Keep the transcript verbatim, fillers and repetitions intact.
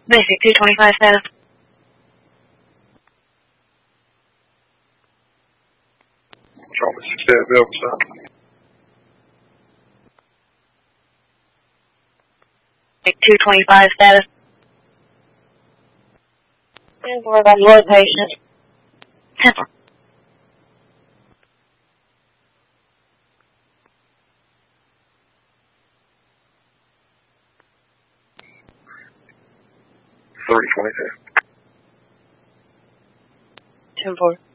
Basic two twenty-five status. Charlie sixty-eight Delta, sir. Basic two twenty-five status. ten four about your patient. ten four. three twenty-two. ten four.